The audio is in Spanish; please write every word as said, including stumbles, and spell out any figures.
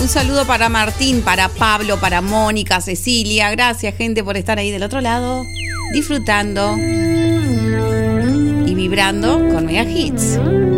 saludo para Martín, para Pablo, para Mónica, Cecilia. Gracias, gente, por estar ahí del otro lado, disfrutando y vibrando con Mega Hits.